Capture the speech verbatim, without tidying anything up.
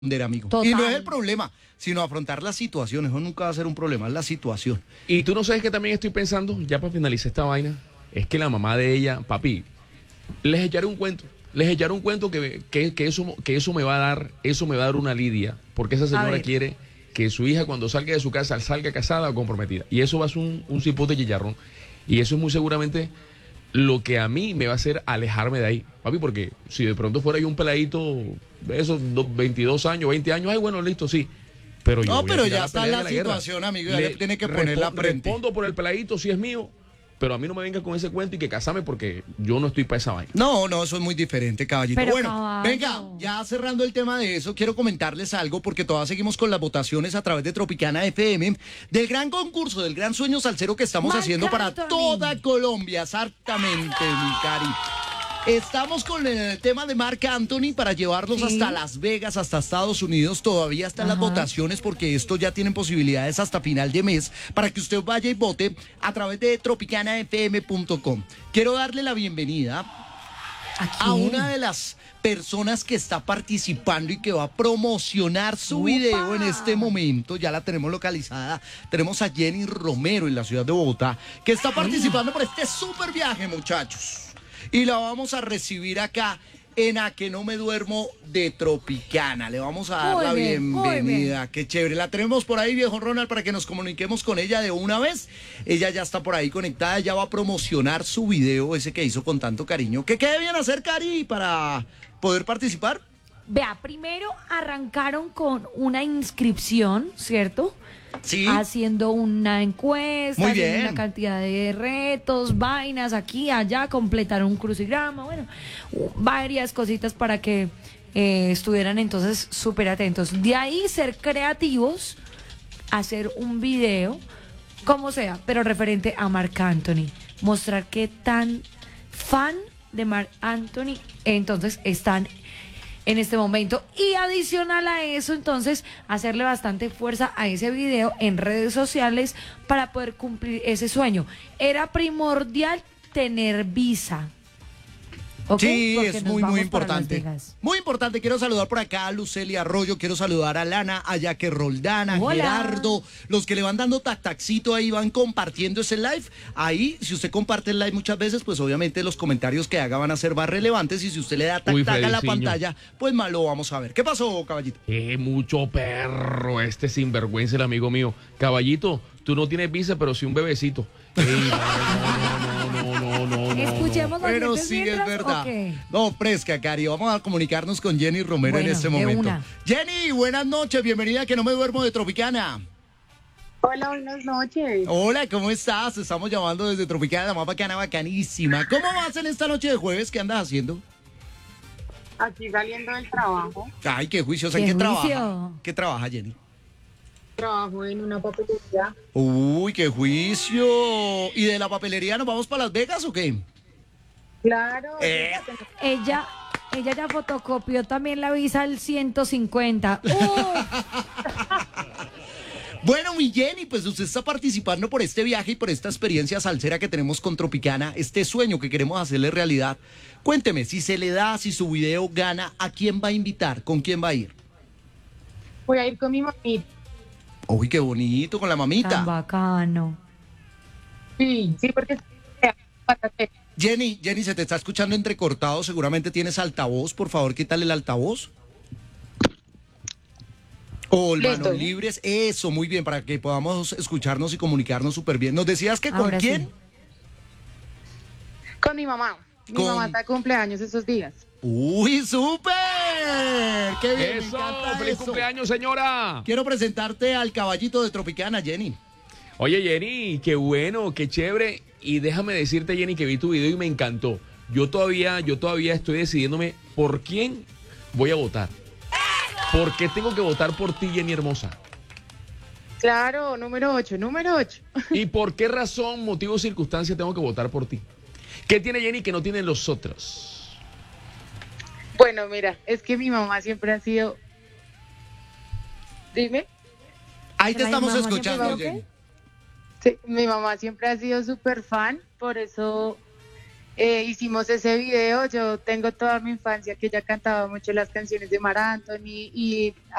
amigo. Total. Y no es el problema, sino afrontar las situaciones. Eso nunca va a ser un problema, es la situación. Y tú no sabes que también estoy pensando, ya para finalizar esta vaina, es que la mamá de ella, papi, les echaré un cuento. Les echaré un cuento que, que, que, eso, que eso me va a dar, eso me va a dar una lidia, porque esa señora quiere que su hija cuando salga de su casa salga casada o comprometida. Y eso va a ser un, un cipote chicharrón. Y eso es muy seguramente lo que a mí me va a hacer alejarme de ahí, papi, porque si de pronto fuera yo un peladito de esos veintidós años, veinte años, ay, bueno, listo, sí. Pero yo no, pero ya la está la, la situación, amigo, ya le, le tiene que poner la frente. Respondo por el peladito si es mío, pero a mí no me venga con ese cuento y que casame porque yo no estoy para esa vaina. No, no, eso es muy diferente, caballito. Pero bueno, caballo. venga, ya cerrando el tema de eso, quiero comentarles algo porque todavía seguimos con las votaciones a través de Tropicana F M del gran concurso, del gran sueño salsero que estamos Marc haciendo para Anthony. toda Colombia, exactamente, mi cari. Estamos con el tema de Marc Anthony para llevarlos Sí. hasta Las Vegas, hasta Estados Unidos. Todavía están las Ajá. votaciones porque esto ya tienen posibilidades hasta final de mes para que usted vaya y vote a través de tropicana f m punto com. Quiero darle la bienvenida ¿A a quién? una de las personas que está participando y que va a promocionar su ¡Upa! video en este momento. Ya la tenemos localizada. Tenemos a Jenny Romero en la ciudad de Bogotá, que está participando por este súper viaje, muchachos. Y la vamos a recibir acá en A Que No Me Duermo de Tropicana. Le vamos a dar Muy la bien, muy bienvenida. Qué chévere. La tenemos por ahí, viejo Ronald, para que nos comuniquemos con ella de una vez. Ella ya está por ahí conectada, ya va a promocionar su video, ese que hizo con tanto cariño. ¿Qué, qué debían hacer, Cari, para poder participar? Vea, primero arrancaron con una inscripción, ¿cierto? Sí. Haciendo una encuesta, Muy haciendo bien. una cantidad de retos, vainas, aquí, allá, completaron un crucigrama, bueno, u- varias cositas para que eh, estuvieran entonces súper atentos. De ahí ser creativos, hacer un video, como sea, pero referente a Marc Anthony. Mostrar qué tan fan de Marc Anthony entonces están en este momento. Y adicional a eso, entonces, hacerle bastante fuerza a ese video en redes sociales para poder cumplir ese sueño. Era primordial tener visa. ¿Ok? Sí, Porque es nos muy, vamos muy para Las importante. Vegas. Muy importante. Quiero saludar por acá a Lucelia Arroyo, quiero saludar a Lana, a Yaque Roldán, a Hola. Gerardo, los que le van dando tac taxito ahí, van compartiendo ese live. Ahí, si usted comparte el live muchas veces, pues obviamente los comentarios que haga van a ser más relevantes. Y si usted le da tac Uy, tac a la Frediciño. pantalla, pues más lo vamos a ver. ¿Qué pasó, caballito? Eh, mucho perro, este sinvergüenza, el amigo mío. Caballito, tú no tienes visa, pero sí un bebecito. Ey, no, no, no, no, no, no, no. Escuchemos los Pero dientes sí es mientras, verdad. ¿o qué? No, fresca, Cari. Vamos a comunicarnos con Jenny Romero en Bueno, este de momento. una. Jenny, buenas noches. Bienvenida a Que No Me Duermo de Tropicana. Hola, buenas noches. Hola, ¿cómo estás? Te estamos llamando desde Tropicana, la más bacana, bacanísima. ¿Cómo vas en esta noche de jueves? ¿Qué andas haciendo? Aquí saliendo del trabajo. Ay, qué juicios. ¡Qué ¿En qué juicio! trabaja? ¿Qué trabaja, Jenny? Trabajo en una papelería. Uy, qué juicio. ¿Y de la papelería nos vamos para Las Vegas o qué? Claro. Eh. Ella, ella ya fotocopió también la visa al ciento cincuenta. ¡Uh! Bueno, mi Jenny, pues usted está participando por este viaje y por esta experiencia salsera que tenemos con Tropicana, este sueño que queremos hacerle realidad. Cuénteme, si se le da, si su video gana, ¿a quién va a invitar? ¿Con quién va a ir? Voy a ir con mi mamita. Uy, qué bonito, con la Tan mamita. bacano. Sí, sí, porque... Jenny, Jenny, se te está escuchando entrecortado, seguramente tienes altavoz, por favor, quítale el altavoz. O el Listo. manos libres, eso, muy bien, para que podamos escucharnos y comunicarnos súper bien. ¿Nos decías que con Ahora sí. quién? Con mi mamá. Mi Con- mamá está de cumpleaños esos días. ¡Uy, súper! ¡Qué bien! Eso, me encanta feliz eso. cumpleaños, señora. Quiero presentarte al caballito de Tropicana, Jenny. Oye, Jenny, qué bueno, qué chévere. Y déjame decirte, Jenny, que vi tu video y me encantó. Yo todavía, yo todavía estoy decidiéndome por quién voy a votar. ¿Por qué tengo que votar por ti, Jenny hermosa? Claro, número ocho, número ocho. ¿Y por qué razón, motivo o circunstancia tengo que votar por ti? ¿Qué tiene Jenny que no tienen los otros? Bueno, mira, es que mi mamá siempre ha sido... Dime. Ahí te Ay, estamos mamá, escuchando, ¿siempre Jenny. qué? Sí, mi mamá siempre ha sido súper fan, por eso eh, hicimos ese video. Yo tengo toda mi infancia que ella cantaba mucho las canciones de Mar Anthony y